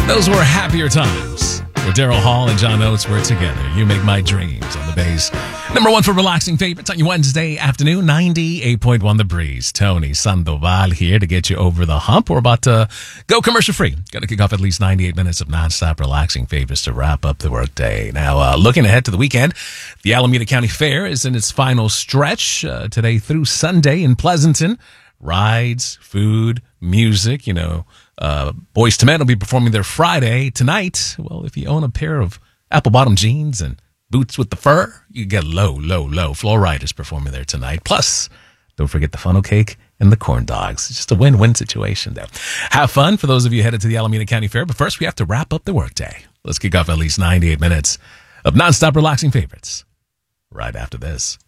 Those were happier times where Daryl Hall and John Oates were together. You make my dreams on the bass. Number one for relaxing favorites on your Wednesday afternoon, 98.1 The Breeze. Tony Sandoval here to get you over the hump. We're about to go commercial free. Got to kick off at least 98 minutes of nonstop relaxing favorites to wrap up the workday. Now, looking ahead to the weekend, the Alameda County Fair is in its final stretch today through Sunday in Pleasanton. Rides, food, music, Boyz II Men will be performing there Friday. Tonight, well, if you own a pair of apple-bottom jeans and boots with the fur, you get low. Flo Rida is performing there tonight. Plus, don't forget the funnel cake and the corn dogs. It's just a win-win situation there. Have fun for those of you headed to the Alameda County Fair. But first, we have to wrap up the workday. Let's kick off at least 98 minutes of nonstop relaxing favorites right after this.